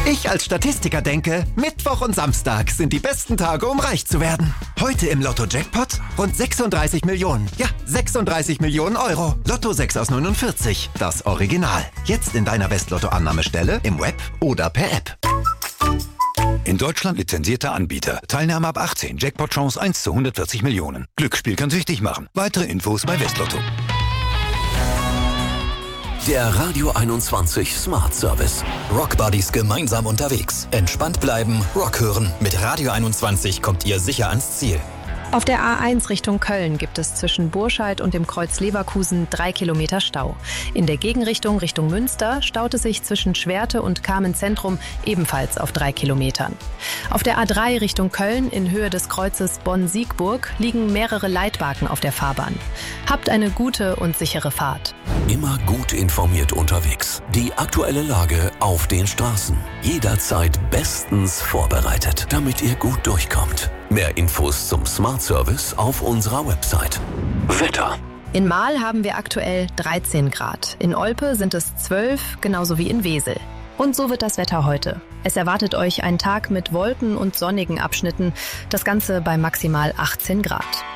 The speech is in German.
Ich als Statistiker denke, Mittwoch und Samstag sind die besten Tage, um reich zu werden. Heute im Lotto-Jackpot rund 36 Millionen. Ja, 36 Millionen Euro. Lotto 6 aus 49, das Original. Jetzt in deiner Westlotto-Annahmestelle, im Web oder per App. In Deutschland lizenzierter Anbieter. Teilnahme ab 18. Jackpot-Chance 1 zu 140 Millionen. Glücksspiel kann süchtig machen. Weitere Infos bei Westlotto. Der Radio 21 Smart Service. Rock Buddies gemeinsam unterwegs. Entspannt bleiben, Rock hören. Mit Radio 21 kommt ihr sicher ans Ziel. Auf der A1 Richtung Köln gibt es zwischen Burscheid und dem Kreuz Leverkusen 3 Kilometer Stau. In der Gegenrichtung Richtung Münster staut es sich zwischen Schwerte und Kamenz-Zentrum ebenfalls auf 3 Kilometern. Auf der A3 Richtung Köln in Höhe des Kreuzes Bonn-Siegburg liegen mehrere Leitwagen auf der Fahrbahn. Habt eine gute und sichere Fahrt. Immer gut informiert unterwegs. Die aktuelle Lage auf den Straßen. Jederzeit bestens vorbereitet, damit ihr gut durchkommt. Mehr Infos zum Smart Service auf unserer Website. Wetter. In Mahl haben wir aktuell 13 Grad. In Olpe sind es 12, genauso wie in Wesel. Und so wird das Wetter heute. Es erwartet euch ein Tag mit Wolken und sonnigen Abschnitten. Das Ganze bei maximal 18 Grad.